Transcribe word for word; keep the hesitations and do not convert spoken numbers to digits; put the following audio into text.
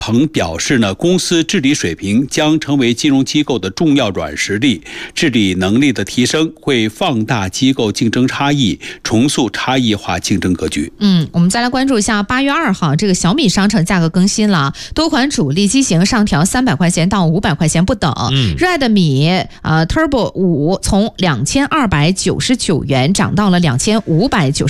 彭表示呢，公司治理水平将成为金融机构的重要软实力，治理能力的提升会放大机构竞争差异，重塑差异化竞争格局。 嗯，我们再来关注一下八月二号这个小米商城价格更新了，多款主力机型上调三百块钱到五百块钱不等。嗯 ，Red 米呃 Turbo 五从两千二百九十九元涨到了两千五百九十。